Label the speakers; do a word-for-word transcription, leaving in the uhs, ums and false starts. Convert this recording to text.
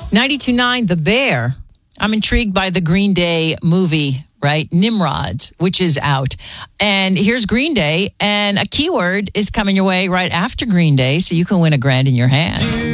Speaker 1: ninety-two point nine The Bear. I'm intrigued by the Green Day movie, right? Nimrods, which is out. And here's Green Day, and a keyword is coming your way right after Green Day, so you can win a grand in your hand.